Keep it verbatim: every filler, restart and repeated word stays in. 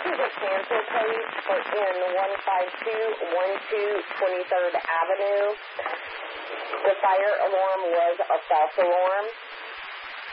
is a cancel case for in one five two one two twenty-third Avenue. The fire alarm was a false alarm.